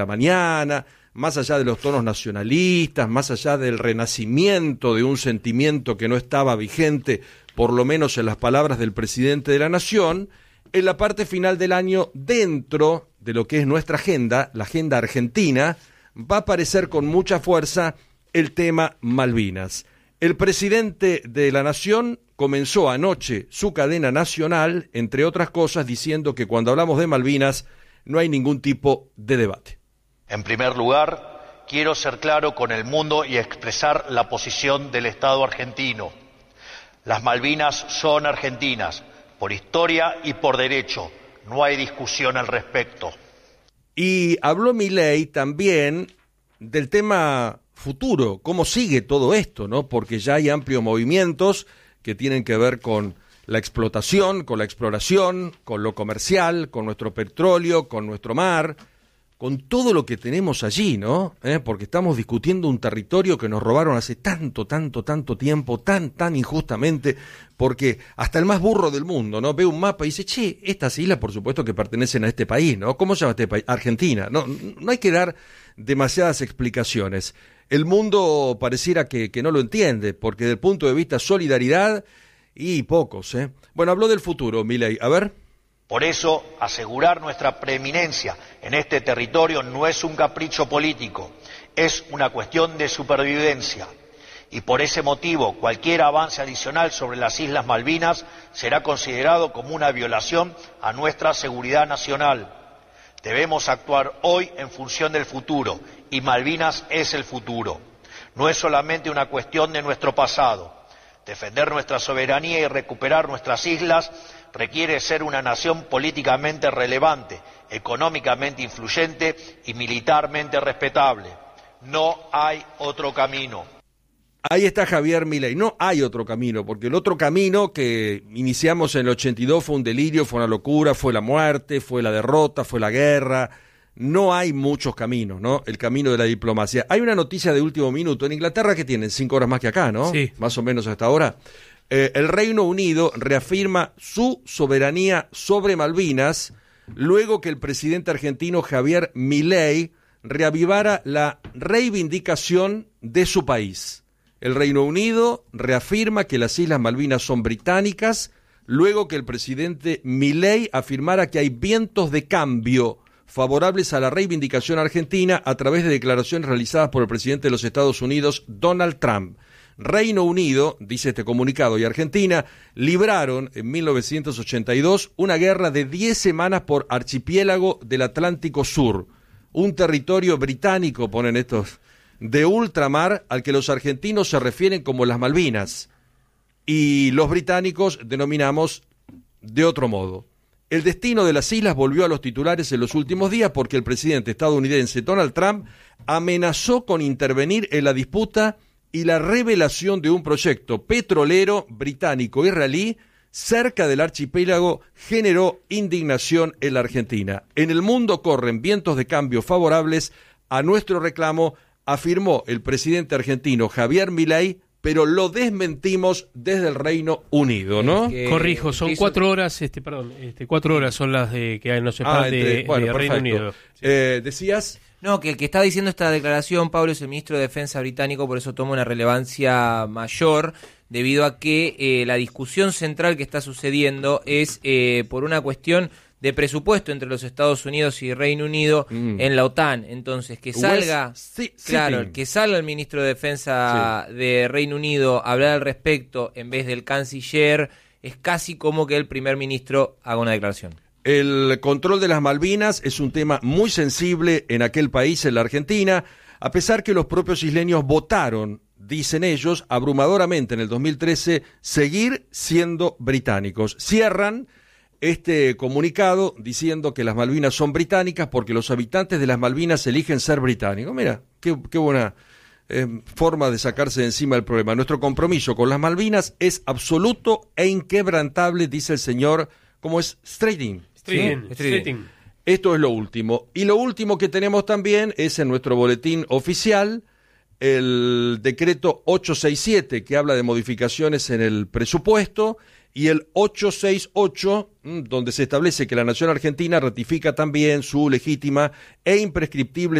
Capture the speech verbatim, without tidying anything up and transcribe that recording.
la mañana, más allá de los tonos nacionalistas, más allá del renacimiento de un sentimiento que no estaba vigente, por lo menos en las palabras del presidente de la Nación, en la parte final del año, dentro de lo que es nuestra agenda, la agenda argentina, va a aparecer con mucha fuerza el tema Malvinas. El presidente de la Nación comenzó anoche su cadena nacional, entre otras cosas, diciendo que cuando hablamos de Malvinas no hay ningún tipo de debate. En primer lugar, quiero ser claro con el mundo y expresar la posición del Estado argentino. Las Malvinas son argentinas, por historia y por derecho. No hay discusión al respecto. Y habló Milei también del tema futuro, cómo sigue todo esto, ¿no? Porque ya hay amplios movimientos que tienen que ver con la explotación, con la exploración, con lo comercial, con nuestro petróleo, con nuestro mar, con todo lo que tenemos allí, ¿no? ¿Eh? Porque estamos discutiendo un territorio que nos robaron hace tanto, tanto, tanto tiempo, tan, tan injustamente, porque hasta el más burro del mundo, ¿no? Ve un mapa y dice, che, estas islas por supuesto que pertenecen a este país, ¿no? ¿Cómo se llama este país? Argentina. No, no hay que dar demasiadas explicaciones. El mundo pareciera que, que no lo entiende, porque desde el punto de vista solidaridad, y pocos, ¿eh? Bueno, habló del futuro, Milei. A ver. Por eso, asegurar nuestra preeminencia en este territorio no es un capricho político, es una cuestión de supervivencia. Y por ese motivo, cualquier avance adicional sobre las Islas Malvinas será considerado como una violación a nuestra seguridad nacional. Debemos actuar hoy en función del futuro, y Malvinas es el futuro. No es solamente una cuestión de nuestro pasado. Defender nuestra soberanía y recuperar nuestras islas requiere ser una nación políticamente relevante, económicamente influyente y militarmente respetable. No hay otro camino. Ahí está Javier Milei. No hay otro camino, porque el otro camino que iniciamos en el ochenta y dos fue un delirio, fue una locura, fue la muerte, fue la derrota, fue la guerra. No hay muchos caminos, ¿no? El camino de la diplomacia. Hay una noticia de último minuto. En Inglaterra, que tienen cinco horas más que acá, ¿no? Sí. Más o menos hasta ahora. Eh, el Reino Unido reafirma su soberanía sobre Malvinas luego que el presidente argentino Javier Milei reavivara la reivindicación de su país. El Reino Unido reafirma que las Islas Malvinas son británicas luego que el presidente Milei afirmara que hay vientos de cambio favorables a la reivindicación argentina a través de declaraciones realizadas por el presidente de los Estados Unidos, Donald Trump. Reino Unido, dice este comunicado, y Argentina libraron en mil novecientos ochenta y dos una guerra de diez semanas por archipiélago del Atlántico Sur, un territorio británico, ponen estos, de ultramar al que los argentinos se refieren como las Malvinas y los británicos denominamos de otro modo. El destino de las islas volvió a los titulares en los últimos días porque el presidente estadounidense Donald Trump amenazó con intervenir en la disputa y la revelación de un proyecto petrolero británico-israelí cerca del archipiélago generó indignación en la Argentina. En el mundo corren vientos de cambio favorables a nuestro reclamo, afirmó el presidente argentino Javier Milei, pero lo desmentimos desde el Reino Unido, ¿no? Que, Corrijo, son cuatro horas, este, perdón, este, cuatro horas son las de que nos separan ah, de, bueno, de Reino Unido. Eh, ¿Decías? No, que el que está diciendo esta declaración, Pablo, es el ministro de Defensa británico, por eso toma una relevancia mayor, debido a que eh, la discusión central que está sucediendo es eh, por una cuestión de presupuesto entre los Estados Unidos y Reino Unido mm. en la OTAN. Entonces, que salga, West, sí, claro, sí. que salga el ministro de Defensa sí. de Reino Unido a hablar al respecto en vez del canciller, es casi como que el primer ministro haga una declaración. El control de las Malvinas es un tema muy sensible en aquel país, en la Argentina, a pesar que los propios isleños votaron, dicen ellos, abrumadoramente en el dos mil trece, seguir siendo británicos. Cierran este comunicado diciendo que las Malvinas son británicas porque los habitantes de las Malvinas eligen ser británicos. Mira, qué, qué buena eh, forma de sacarse de encima el problema. Nuestro compromiso con las Malvinas es absoluto e inquebrantable, dice el señor, ¿cómo es? Strating. Strating. ¿Sí? Strating. Esto es lo último. Y lo último que tenemos también es en nuestro boletín oficial el decreto ochocientos sesenta y siete que habla de modificaciones en el presupuesto y el ochocientos sesenta y ocho, donde se establece que la nación argentina ratifica también su legítima e imprescriptible